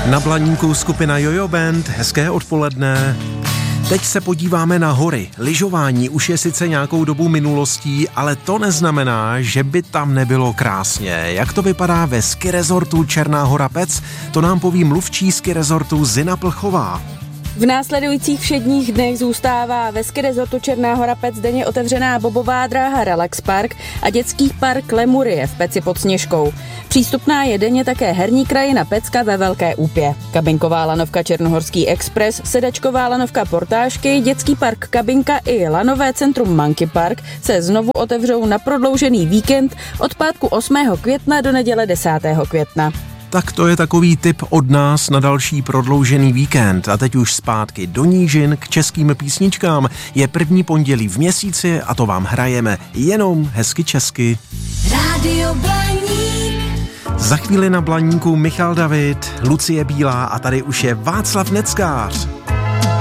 Na Blaníku skupina Jojo Band, hezké odpoledne. Teď se podíváme na hory. Lyžování už je sice nějakou dobu minulostí, ale to neznamená, že by tam nebylo krásně. Jak to vypadá ve ski resortu Černá Hora Pec, to nám poví mluvčí ski resortu Zina Plchová. V následujících všedních dnech zůstává ve ski resortu Černá Hora Pec denně otevřená bobová dráha Relax Park a dětský park Lemurie v Peci pod Sněžkou. Přístupná je denně také herní krajina Pecka ve Velké Úpě. Kabinková lanovka Černohorský Express, sedačková lanovka Portážky, dětský park Kabinka i lanové centrum Monkey Park se znovu otevřou na prodloužený víkend od pátku 8. května do neděle 10. května. Tak to je takový tip od nás na další prodloužený víkend. A teď už zpátky do nížin k českým písničkám. Je první pondělí v měsíci a to vám hrajeme jenom hezky česky. Rádio Blaník. Za chvíli na Blaníku Michal David, Lucie Bílá a tady už je Václav Neckář.